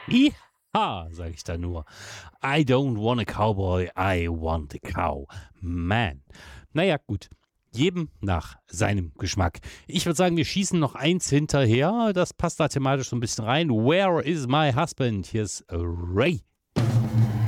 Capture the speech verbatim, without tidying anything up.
Ja, sage ich da nur. I don't want a cowboy, I want a cow. Man. Naja, gut. Jedem nach seinem Geschmack. Ich würde sagen, wir schießen noch eins hinterher. Das passt da thematisch so ein bisschen rein. Where is my husband? Hier ist Ray.